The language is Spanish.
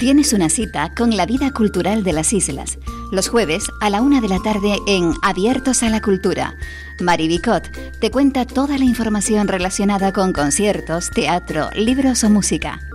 Tienes una cita con la vida cultural de las islas. Los jueves a la 1 de la tarde en Abiertos a la Cultura. Mari Bicot te cuenta toda la información relacionada con conciertos, teatro, libros o música.